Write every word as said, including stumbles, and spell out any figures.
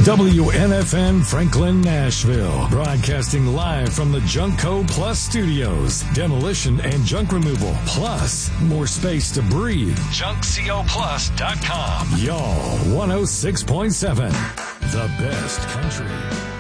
W N F N Franklin, Nashville. Broadcasting live from the Junkco Plus studios. Demolition and junk removal. Plus, more space to breathe. junk co plus dot com. Y'all, one oh six point seven. The best country.